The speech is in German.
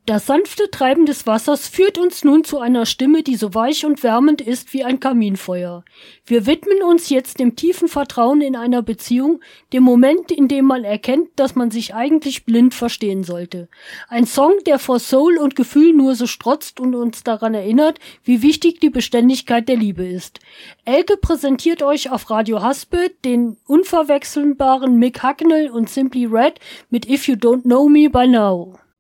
Das sanfte Treiben des Wassers führt uns nun zu einer Stimme, die so weich und wärmend ist wie ein Kaminfeuer. Wir widmen uns jetzt dem tiefen Vertrauen in einer Beziehung, dem Moment, in dem man erkennt, dass man sich eigentlich blind verstehen sollte. Ein Song, der vor Soul und Gefühl nur so strotzt und uns daran erinnert, wie wichtig die Beständigkeit der Liebe ist. Elke präsentiert euch auf Radio Haspe den unverwechselbaren Mick Hucknall und Simply Red mit If You Don't Know Me By Now.